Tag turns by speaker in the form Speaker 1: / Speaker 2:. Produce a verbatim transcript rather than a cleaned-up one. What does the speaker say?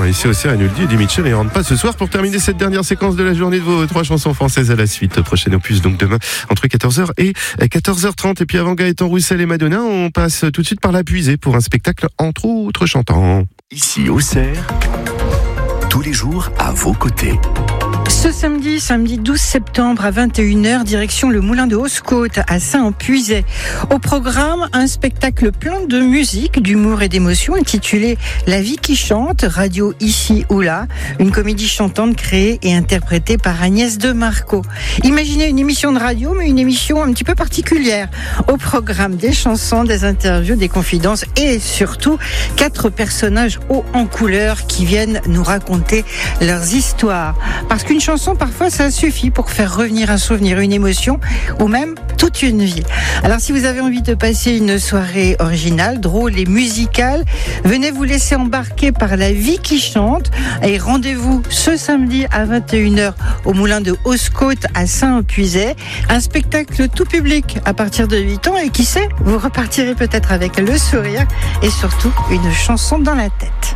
Speaker 1: ici aussi, elle nous le dit, Eddie Mitchell, et on rentre pas ce soir pour terminer cette dernière séquence de la journée de vos trois chansons françaises à la suite. Prochain opus, donc demain, entre quatorze heures et quatorze heures trente. Et puis avant Gaëtan Roussel et Madonna, on passe tout de suite par la Puisée pour un spectacle entre autres chantants.
Speaker 2: Ici au Cerf, tous les jours à vos côtés.
Speaker 3: Ce samedi, samedi douze septembre à vingt et une heures, direction le Moulin de Hauscote à Saint-Puisay. Au programme, un spectacle plein de musique, d'humour et d'émotion intitulé La vie qui chante, radio ici ou là, une comédie chantante créée et interprétée par Agnès de Marco. Imaginez une émission de radio, mais une émission un petit peu particulière. Au programme, des chansons, des interviews, des confidences et surtout quatre personnages hauts en couleur qui viennent nous raconter leurs histoires. Parce qu'une chanson, parfois, ça suffit pour faire revenir un souvenir, une émotion ou même toute une vie. Alors, si vous avez envie de passer une soirée originale, drôle et musicale, venez vous laisser embarquer par La vie qui chante et rendez-vous ce samedi à vingt et une heures au Moulin de Hauscote à Saint-Puisay. Un spectacle tout public à partir de huit ans et qui sait, vous repartirez peut-être avec le sourire et surtout une chanson dans la tête.